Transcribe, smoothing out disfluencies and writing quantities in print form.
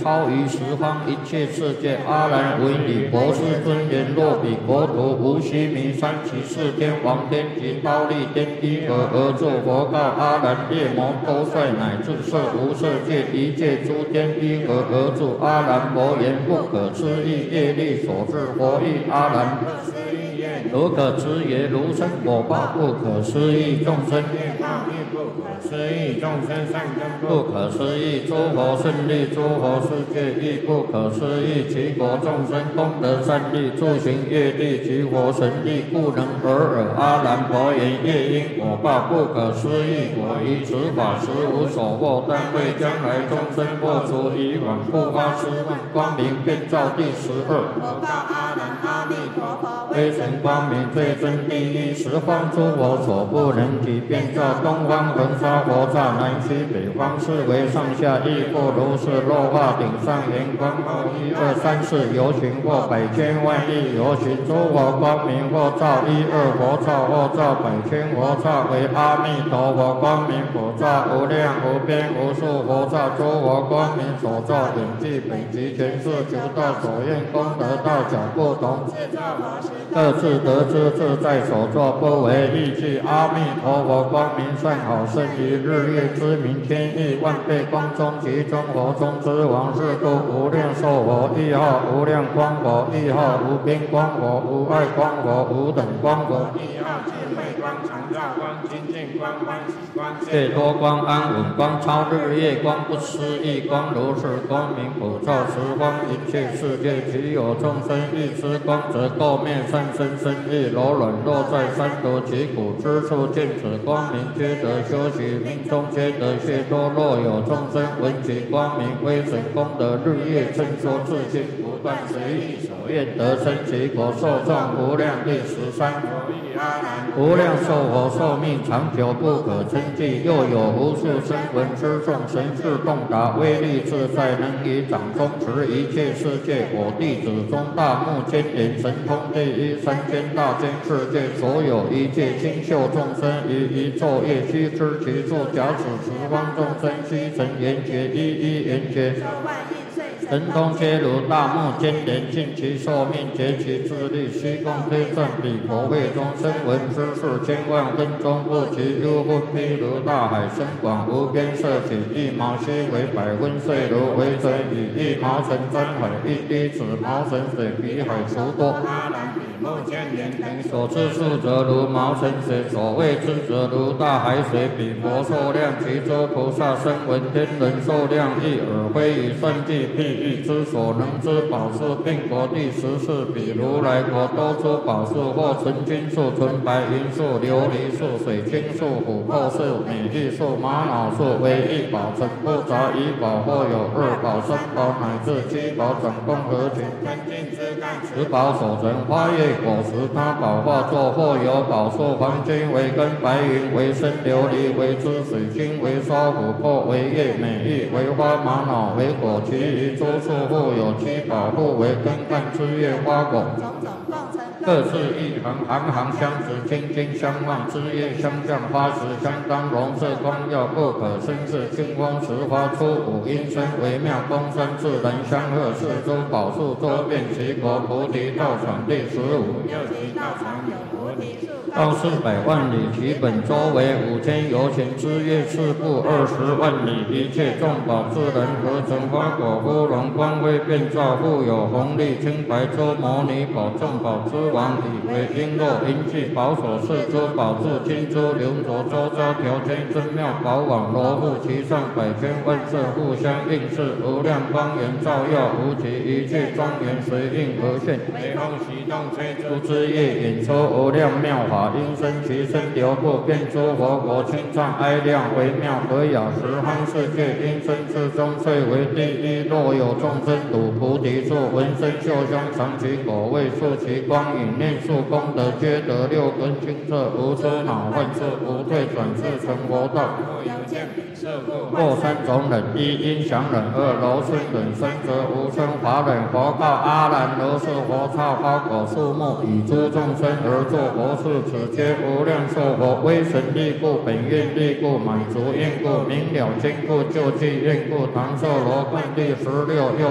超于十方一切世界。阿难闻已，佛世尊言：若彼国土无须弥山，其四天王天及忉利天依何而住？佛告阿难：夜摩多帅乃至色无色界一切诸天依何而住？阿难佛言：不可思议业力所致。佛意阿难：如可知也，如生果报，不可思议众生业报，亦不可思议众生善根，不可思议诸佛胜利，诸佛世界亦不可思议其国众生功德善利，诸行业力及佛神力，故能尔。阿难佛言：业因果报，不可思议。我于此法实无所获，但为将来众生破除以往不发誓问，光明遍照第12。我告阿难：阿弥陀佛，威神光明最真第一，十方诸佛所不能及，遍照东方恒沙佛刹，南西北方四维上下亦复如是。若化顶上圆光，后1、2、3、4游行，或百千万亿游行，诸佛光明或照1、2佛刹，或照百千佛刹，为阿弥陀佛光明佛刹，无量无边无数佛刹，诸佛光明所照，远近北极全是求道所愿功德大小不同，各自得知自在所作，不为意计。阿弥陀佛光明善好，胜于日月之明，千亿万倍光中，其中佛中之王，是故无量寿佛亦号无量光佛，亦号无边光佛，无碍光佛，无等光佛，亦号智慧光、常照光、清净光、欢喜光、解脱光、安稳光、超日月光、不思议光，如是光明普照十方一切世界。其有众生欲知光，则垢面善身身意柔软，落在三途其苦之处，见此光明，皆得修习，命中皆得解脱。若有众生闻其光明威神功德，日夜称说自信，不断随意所愿，得生其国，寿壮无量。第13。无量寿佛寿命长久，不可称计。又有无数声闻之众，神识洞达，威力自在，能以掌中持一切世界。我弟子中大目犍连，神通第一，三千大千世界所有一切清秀众生，于一昼夜悉知其处。假使十方众生悉成圆觉，一一圆觉，神通皆如大目犍连，尽其寿命，竭其智力，虚空推算彼佛会中声闻之事，千万分钟不其幽分，譬如大海深广无边，色起一毛悉为百分碎，如为水以一毛成专海，一滴子毛成水，比海除多。目犍连等所知数则如毛成水，所谓之则如大海水。彼佛寿量，其诸菩萨声闻天人寿量亦尔，非以算计譬喻之所能知宝树，并国第14。彼如来国多出宝树，或纯金树、纯白银树、琉璃树、水晶树、琥珀树、美玉树、玛瑙树，为一宝成不杂一宝，或有2宝、3宝乃至7宝，总共合群，分尽之干10宝所成。花叶果实他宝化作，或有宝树，黄金为根，白云为身，琉璃为枝，水晶为刷，琥珀为叶，美玉为花，玛瑙为果。其余诸树互有7宝，互为根干枝叶花果，各自一行，行行相持，金金相望，枝叶相向，花实相当，容色光耀，不可生视。清风持花出五音声，微妙公声，自然相和。四诸宝树周遍其国，菩提道场第15。又其道场有菩提树，道400万里，其本周为5000由旬，枝叶4部20万里。一切众宝自然合成，花果乌龙，光辉遍照，复有红绿青白洲摩尼宝，众宝之王，以为璎珞银器宝所饰，诸宝柱金珠流着，周遭条圈真妙宝网，罗布其上百千万色，互相映饰，无量光源照耀无极，一切庄严随应而现。微风习动，吹出枝叶，演出无量妙法，音声其声流布，遍诸佛国，清唱哀亮，微妙和雅，十方世界音声之中，最为第一。若有众生睹菩提树，闻声嗅香，尝其果味，触其光影，念数功德，皆得6根清澈，无出恼患，是不退转世成佛道。若有见过三种忍：一音响忍，二柔顺忍，三则无声法忍。佛告阿难：如是佛草花果树木，以诸众生而作佛事，此皆无量寿佛威神力故，本愿力故，满足愿故，明了坚固救济愿故。唐寿罗汉第16又